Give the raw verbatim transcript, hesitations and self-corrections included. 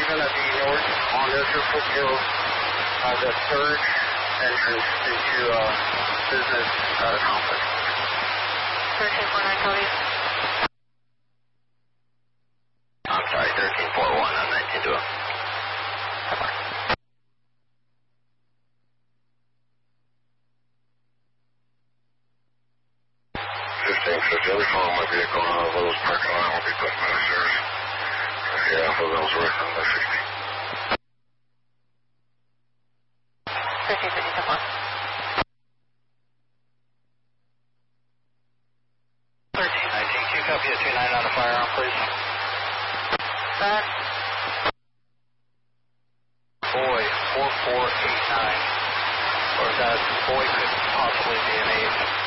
going to be north on Israel Hill, uh, the third entrance into uh, business uh, complex. thirteen four nine, Cody. I'm sorry, thirteen four one on nineteen two. fifteen fifty, I'll be following my vehicle out of Lowe's parking lot. Won't be putting my stairs. Yeah, off of Ellsworth on the sixty. thirteen fifty, ten one. thirteen nineteen, can you copy a two nine on a firearm, please? That. Boy, four four eight nine. Or that boy could possibly be an eight.